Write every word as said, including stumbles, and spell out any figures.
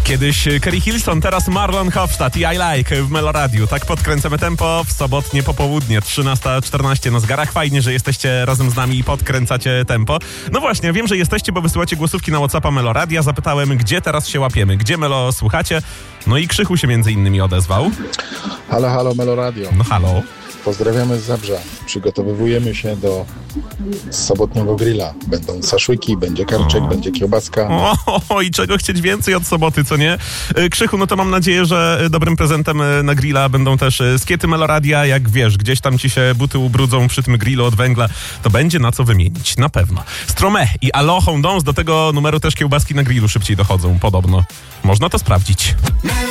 Kiedyś Kerry Hilson, teraz Marlon Hofstadt i I Like w Meloradiu. Tak podkręcamy tempo w sobotnie popołudnie, trzynasta czternaście na zegarach. Fajnie, że jesteście razem z nami i podkręcacie tempo. No właśnie, wiem, że jesteście, bo wysyłacie głosówki na WhatsAppa Meloradia. Zapytałem, gdzie teraz się łapiemy, gdzie Melo słuchacie. No i Krzychu się między innymi odezwał. Halo, halo, Meloradio. No halo. Pozdrawiamy z Zabrza. Przygotowujemy się do sobotniego grilla. Będą szaszłyki, będzie karczek, o. będzie kiełbaska. O, i czego chcieć więcej od soboty, co nie? Krzychu, no to mam nadzieję, że dobrym prezentem na grilla będą też skiety Meloradia. Jak wiesz, gdzieś tam ci się buty ubrudzą przy tym grillu od węgla, to będzie na co wymienić, na pewno. Stromae i Aloha Dance, do tego numeru też kiełbaski na grillu szybciej dochodzą, podobno. Można to sprawdzić.